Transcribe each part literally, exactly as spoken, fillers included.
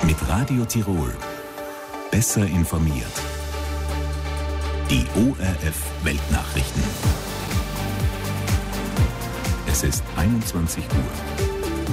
Mit Radio Tirol. Besser informiert. Die O R F Weltnachrichten. Es ist einundzwanzig Uhr.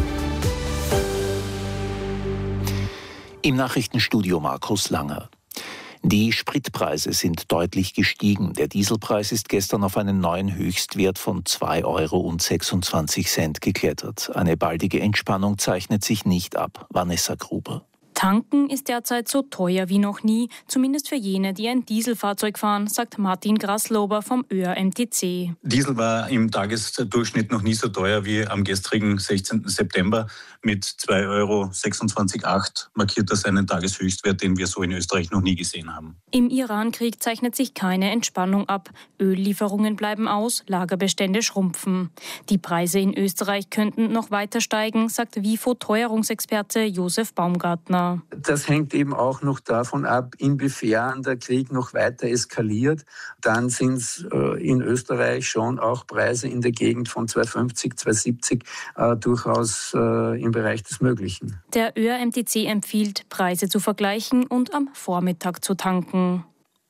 Im Nachrichtenstudio Markus Langer. Die Spritpreise sind deutlich gestiegen. Der Dieselpreis ist gestern auf einen neuen Höchstwert von zwei Euro sechsundzwanzig geklettert. Eine baldige Entspannung zeichnet sich nicht ab. Vanessa Gruber. Tanken ist derzeit so teuer wie noch nie, zumindest für jene, die ein Dieselfahrzeug fahren, sagt Martin Graslober vom Ö R M T C. Diesel war im Tagesdurchschnitt noch nie so teuer wie am gestrigen sechzehnten September. Mit zwei Euro sechsundzwanzig Komma acht markiert das einen Tageshöchstwert, den wir so in Österreich noch nie gesehen haben. Im Iran-Krieg zeichnet sich keine Entspannung ab. Öllieferungen bleiben aus, Lagerbestände schrumpfen. Die Preise in Österreich könnten noch weiter steigen, sagt W I F O-Teuerungsexperte Josef Baumgartner. Das hängt eben auch noch davon ab, inwiefern der Krieg noch weiter eskaliert. Dann sind es äh, in Österreich schon auch Preise in der Gegend von zwei fünfzig, zwei siebzig äh, durchaus äh, im Bereich des Möglichen. Der Ö R M T C empfiehlt, Preise zu vergleichen und am Vormittag zu tanken.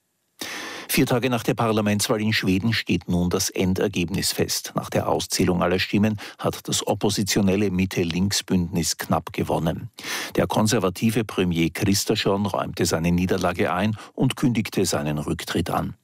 Vier Tage nach der Parlamentswahl in Schweden steht nun das Endergebnis fest. Nach der Auszählung aller Stimmen hat das oppositionelle Mitte-Links-Bündnis knapp gewonnen. Der konservative Premier Kristersson räumte seine Niederlage ein und kündigte seinen Rücktritt an.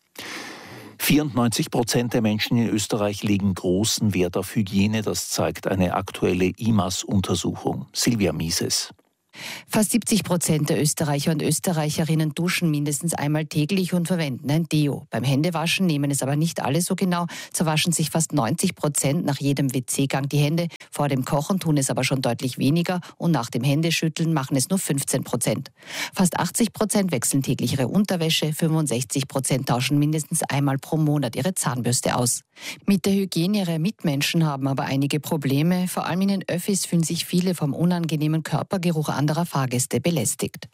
vierundneunzig Prozent der Menschen in Österreich legen großen Wert auf Hygiene. Das zeigt eine aktuelle I M A S-Untersuchung. Silvia Mieses. Fast siebzig Prozent der Österreicher und Österreicherinnen duschen mindestens einmal täglich und verwenden ein Deo. Beim Händewaschen nehmen es aber nicht alle so genau. So waschen sich fast neunzig Prozent nach jedem W C-Gang die Hände. Vor dem Kochen tun es aber schon deutlich weniger und nach dem Händeschütteln machen es nur fünfzehn Prozent. Fast achtzig Prozent wechseln täglich ihre Unterwäsche, fünfundsechzig Prozent tauschen mindestens einmal pro Monat ihre Zahnbürste aus. Mit der Hygiene ihrer Mitmenschen haben aber einige Probleme. Vor allem in den Öffis fühlen sich viele vom unangenehmen Körpergeruch anderer Fahrgäste belästigt.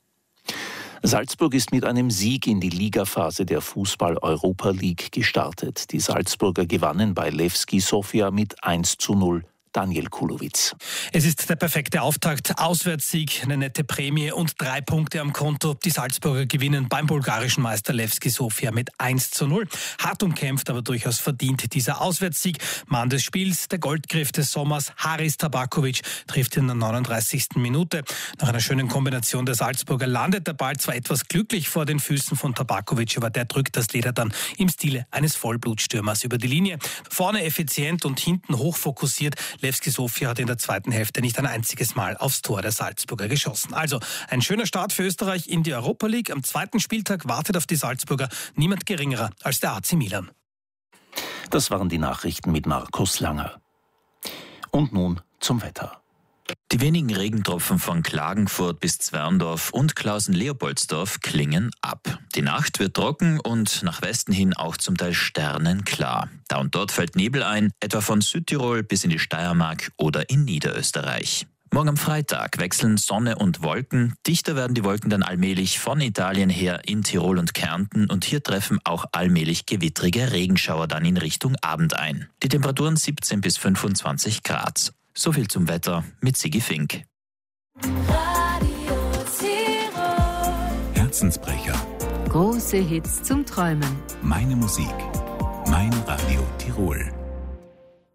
Salzburg ist mit einem Sieg in die Ligaphase der Fußball-Europa League gestartet. Die Salzburger gewannen bei Levski Sofia mit eins zu null. Daniel Kulowitz. Es ist der perfekte Auftakt. Auswärtssieg, eine nette Prämie und drei Punkte am Konto. Die Salzburger gewinnen beim bulgarischen Meister Levski Sofia mit eins zu null. Hart umkämpft, aber durchaus verdient dieser Auswärtssieg. Mann des Spiels, der Goldgriff des Sommers, Haris Tabakovic, trifft in der neununddreißigsten Minute. Nach einer schönen Kombination der Salzburger landet der Ball zwar etwas glücklich vor den Füßen von Tabakovic, aber der drückt das Leder dann im Stile eines Vollblutstürmers über die Linie. Vorne effizient und hinten hochfokussiert. Levski Sofia hat in der zweiten Hälfte nicht ein einziges Mal aufs Tor der Salzburger geschossen. Also ein schöner Start für Österreich in die Europa League. Am zweiten Spieltag wartet auf die Salzburger niemand geringerer als der A C Milan. Das waren die Nachrichten mit Markus Langer. Und nun zum Wetter. Die wenigen Regentropfen von Klagenfurt bis Zwerndorf und Klausen-Leopoldsdorf klingen ab. Die Nacht wird trocken und nach Westen hin auch zum Teil sternenklar. Da und dort fällt Nebel ein, etwa von Südtirol bis in die Steiermark oder in Niederösterreich. Morgen am Freitag wechseln Sonne und Wolken. Dichter werden die Wolken dann allmählich von Italien her in Tirol und Kärnten und hier treffen auch allmählich gewittrige Regenschauer dann in Richtung Abend ein. Die Temperaturen siebzehn bis fünfundzwanzig Grad. So viel zum Wetter mit Sigi Fink. Radio Tirol. Herzensbrecher. Große Hits zum Träumen. Meine Musik. Mein Radio Tirol.